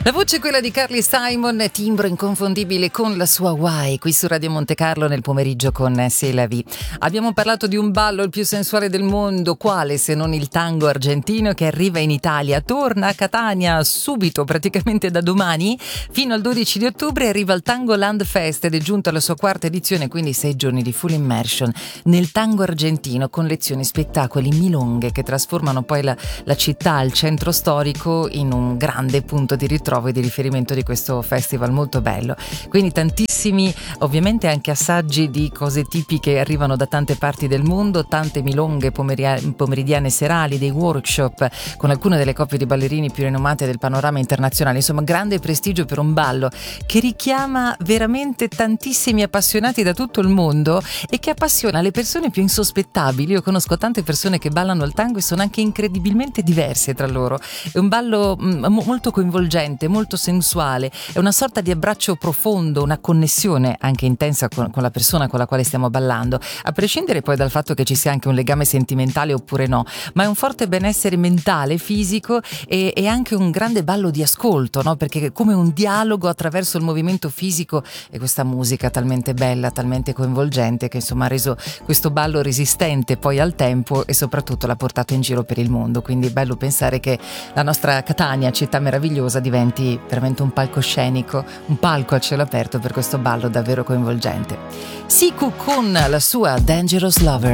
La voce è quella di Carly Simon, timbro inconfondibile con la sua Why, qui su Radio Monte Carlo nel pomeriggio con C'est la vie. Abbiamo parlato di un ballo il più sensuale del mondo, quale se non il tango argentino che arriva in Italia, torna a Catania subito, praticamente da domani, fino al 12 di ottobre arriva il Tango Land Fest ed è giunto alla sua quarta edizione, quindi 6 giorni di full immersion nel tango argentino con lezioni, spettacoli, milonghe che trasformano poi la città, il centro storico in un grande punto di ritrovo e di riferimento di questo festival molto bello. Quindi tantissimi, ovviamente anche assaggi di cose tipiche arrivano da tante parti del mondo, tante milonghe pomeridiane serali, dei workshop con alcune delle coppie di ballerini più rinomate del panorama internazionale, insomma grande prestigio per un ballo che richiama veramente tantissimi appassionati da tutto il mondo e che appassiona le persone più insospettabili. Io conosco tante persone che ballano il tango e sono anche incredibilmente diverse tra loro. È un ballo molto coinvolgente, molto sensuale, è una sorta di abbraccio profondo, una connessione anche intensa con la persona con la quale stiamo ballando, a prescindere poi dal fatto che ci sia anche un legame sentimentale oppure no, ma è un forte benessere mentale, fisico e anche un grande ballo di ascolto, no? Perché è come un dialogo attraverso il movimento fisico e questa musica talmente bella, talmente coinvolgente che insomma ha reso questo ballo resistente poi al tempo e soprattutto l'ha portato in giro per il mondo. Quindi è bello pensare che la nostra Catania, città meravigliosa, diventi veramente un palcoscenico, un palco a cielo aperto per questo ballo davvero coinvolgente. Siku con la sua Dangerous Lover.